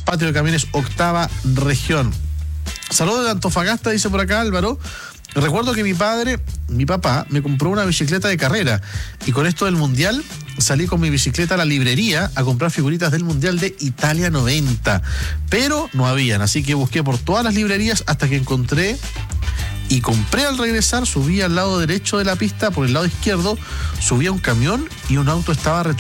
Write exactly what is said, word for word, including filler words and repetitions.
Patio de Camiones, octava región. Saludos de Antofagasta, dice por acá Álvaro. Recuerdo que mi padre, mi papá, me compró una bicicleta de carrera y con esto del Mundial salí con mi bicicleta a la librería a comprar figuritas del Mundial de Italia noventa, pero no habían, así que busqué por todas las librerías hasta que encontré y compré. Al regresar subí al lado derecho de la pista, por el lado izquierdo subía un camión y un auto estaba retrocediendo